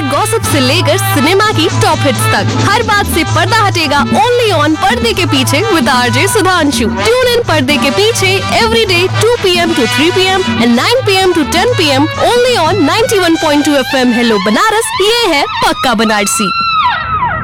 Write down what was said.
Gossip से लेकर cinema की टॉप हिट्स तक हर बात से पर्दा हटेगा ओनली ऑन पर्दे के पीछे with RJ Sudhanshu. Tune in पर्दे के पीछे every day 2 PM to 3 PM and 9 PM to 10 PM only on 91.2 FM hello Banaras. ये है पक्का बनारसी।